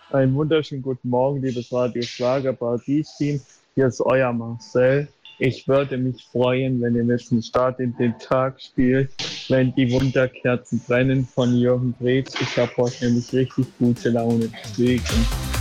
Einen wunderschönen guten Morgen, liebes Radio Schlager Paradies-Team. Hier ist euer Marcel. Ich würde mich freuen, wenn ihr mir zum Start in den Tag spielt, wenn die Wunderkerzen brennen von Jürgen Drews. Ich habe heute nämlich richtig gute Laune. Deswegen.